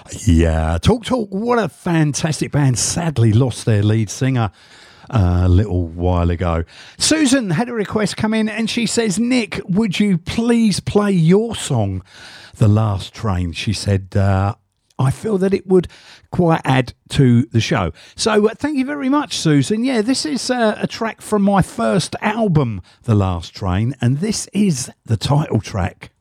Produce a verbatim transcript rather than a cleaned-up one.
Yeah, Talk Talk, what a fantastic band. Sadly lost their lead singer uh, a little while ago. Susan had a request come in and she says, Nick, would you please play your song, The Last Train? She said, uh, I feel that it would quite add to the show. So uh, thank you very much, Susan. Yeah, this is uh, a track from my first album, The Last Train, and this is the title track.